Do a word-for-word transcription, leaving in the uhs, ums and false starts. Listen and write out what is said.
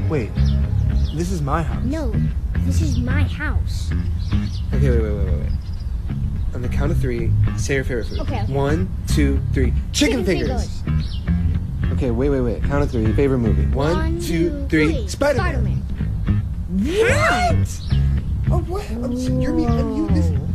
Wait, this is my house. No, this is my house. Okay, wait, wait, wait, wait, wait. On the count of three, say your favorite food. Okay, okay. One, two, three. Chicken, Chicken fingers. fingers. Okay, wait, wait, wait. Count of three. Favorite movie. One, One, two, three. three. Spider-Man. Spider-Man. What? Oh, what? I'm, so- you're me. I'm you. This.